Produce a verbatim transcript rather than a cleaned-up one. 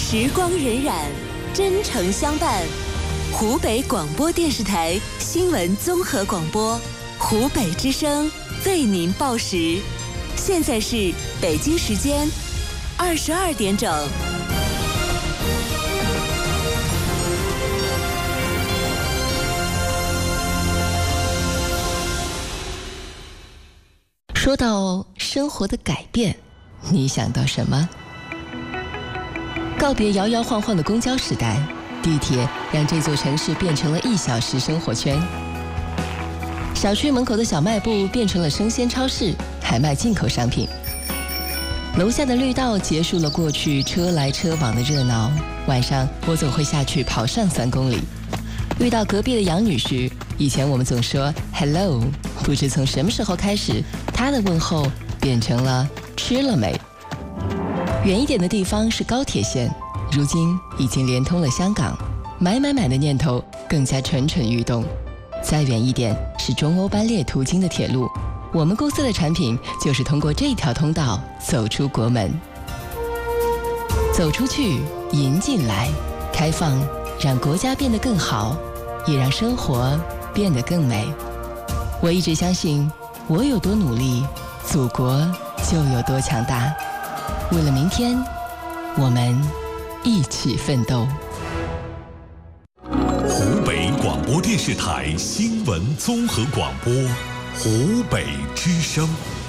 时光荏苒，真诚相伴。湖北广播电视台新闻综合广播，湖北之声为您报时。现在是北京时间二十二点整。 说到生活的改变，你想到什么？告别摇摇晃晃的公交时代，地铁让这座城市变成了一小时生活圈。小区门口的小卖部变成了生鲜超市，还卖进口商品。楼下的绿道结束了过去车来车往的热闹，晚上我总会下去跑上三公里。遇到隔壁的杨女士，以前我们总说 hello， 不知从什么时候开始，她的问候变成了吃了没。远一点的地方是高铁线，如今已经连通了香港，买买买的念头更加蠢蠢欲动。再远一点是中欧班列途经的铁路，我们公司的产品就是通过这条通道走出国门。走出去，迎进来，开放让国家变得更好，也让生活变得更美。我一直相信，我有多努力，祖国就有多强大。为了明天，我们一起奋斗。 湖北广播电视台新闻综合广播，湖北之声。